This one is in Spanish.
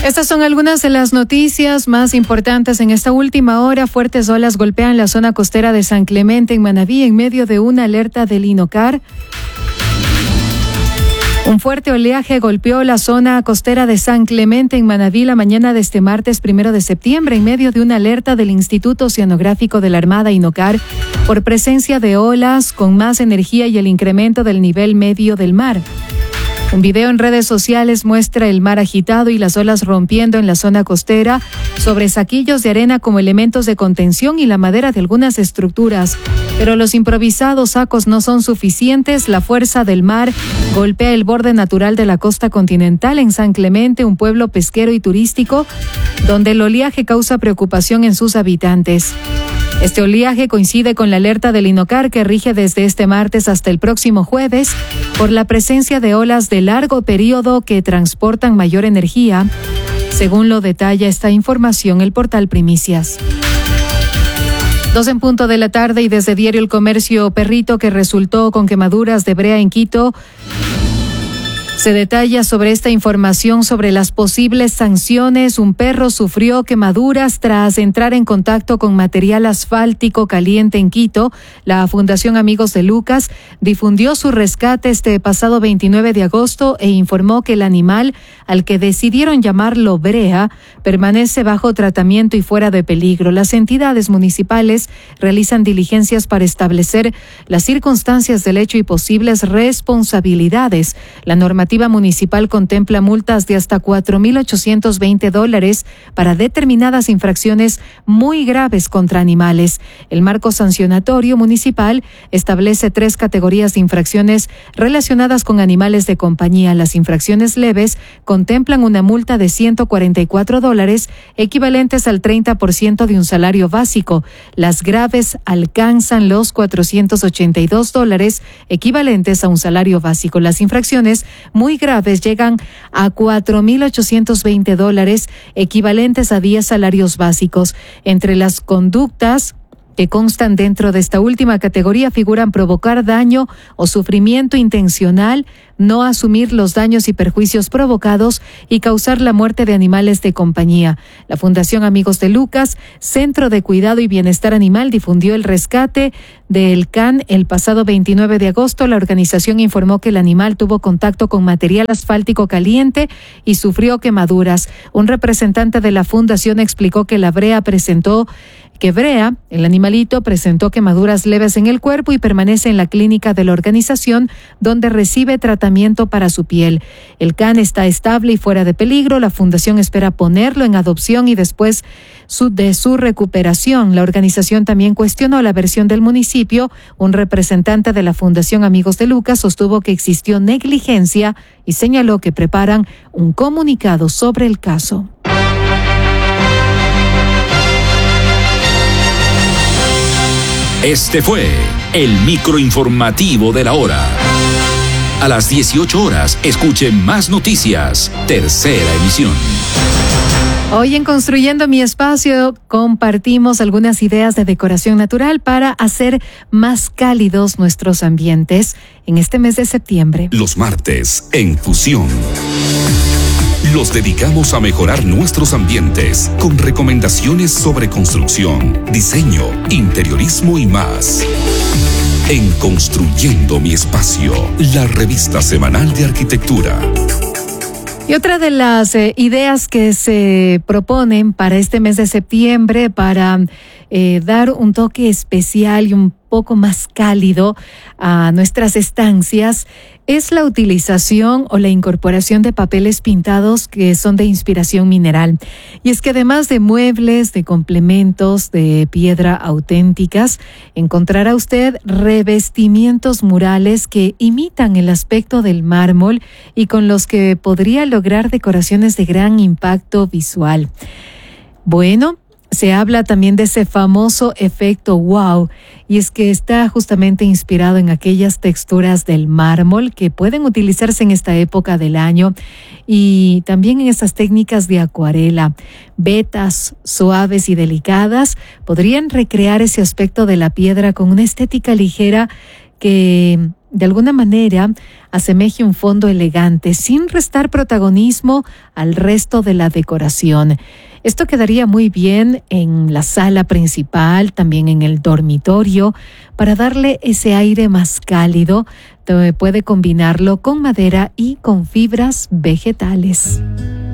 Estas son algunas de las noticias más importantes en esta última hora. Fuertes olas golpean la zona costera de San Clemente en Manabí en medio de una alerta del INOCAR. Un fuerte oleaje golpeó la zona costera de San Clemente en Manabí la mañana de este martes 1 de septiembre en medio de una alerta del Instituto Oceanográfico de la Armada INOCAR por presencia de olas con más energía y el incremento del nivel medio del mar. Un video en redes sociales muestra el mar agitado y las olas rompiendo en la zona costera sobre saquillos de arena como elementos de contención y la madera de algunas estructuras. Pero los improvisados sacos no son suficientes. La fuerza del mar golpea el borde natural de la costa continental en San Clemente, un pueblo pesquero y turístico, donde el oleaje causa preocupación en sus habitantes. Este oleaje coincide con la alerta del INOCAR que rige desde este martes hasta el próximo jueves por la presencia de olas de largo periodo que transportan mayor energía, según lo detalla esta información el portal Primicias. 2:00 p.m. y desde Diario El Comercio, perrito que resultó con quemaduras de brea en Quito. Se detalla sobre esta información sobre las posibles sanciones. Un perro sufrió quemaduras tras entrar en contacto con material asfáltico caliente en Quito. La Fundación Amigos de Lucas difundió su rescate este pasado 29 de agosto e informó que el animal, al que decidieron llamarlo Brea, permanece bajo tratamiento y fuera de peligro. Las entidades municipales realizan diligencias para establecer las circunstancias del hecho y posibles responsabilidades. La normativa municipal contempla multas de hasta $4,820 para determinadas infracciones muy graves contra animales. El marco sancionatorio municipal establece 3 categorías de infracciones relacionadas con animales de compañía. Las infracciones leves contemplan una multa de $144, equivalentes al 30% de un salario básico. Las graves alcanzan los $482, equivalentes a un salario básico. Las infracciones muy graves llegan a $4,820, equivalentes a 10 salarios básicos. Entre las conductas que constan dentro de esta última categoría figuran provocar daño o sufrimiento intencional, no asumir los daños y perjuicios provocados y causar la muerte de animales de compañía. La Fundación Amigos de Lucas, Centro de Cuidado y Bienestar Animal, difundió el rescate del can el pasado 29 de agosto. La organización informó que el animal tuvo contacto con material asfáltico caliente y sufrió quemaduras. Un representante de la fundación explicó que Brea, el animalito, presentó quemaduras leves en el cuerpo y permanece en la clínica de la organización, donde recibe tratamiento para su piel. El can está estable y fuera de peligro. La fundación espera ponerlo en adopción y después de su recuperación. La organización también cuestionó la versión del municipio. Un representante de la Fundación Amigos de Lucas sostuvo que existió negligencia y señaló que preparan un comunicado sobre el caso. Este fue el microinformativo de la hora. A las 18 horas, escuche más noticias. Tercera emisión. Hoy en Construyendo mi Espacio compartimos algunas ideas de decoración natural para hacer más cálidos nuestros ambientes en este mes de septiembre. Los martes, en Fusión, los dedicamos a mejorar nuestros ambientes con recomendaciones sobre construcción, diseño, interiorismo y más. En Construyendo mi Espacio, la revista semanal de arquitectura. Y otra de las ideas que se proponen para este mes de septiembre para dar un toque especial y un poco más cálido a nuestras estancias es la utilización o la incorporación de papeles pintados que son de inspiración mineral. Y es que además de muebles, de complementos de piedra auténticas, encontrará usted revestimientos murales que imitan el aspecto del mármol y con los que podría lograr decoraciones de gran impacto visual. Bueno, se habla también de ese famoso efecto wow, y es que está justamente inspirado en aquellas texturas del mármol que pueden utilizarse en esta época del año y también en esas técnicas de acuarela. Vetas suaves y delicadas podrían recrear ese aspecto de la piedra con una estética ligera que de alguna manera asemeje un fondo elegante sin restar protagonismo al resto de la decoración. Esto quedaría muy bien en la sala principal, también en el dormitorio, para darle ese aire más cálido. Puede combinarlo con madera y con fibras vegetales.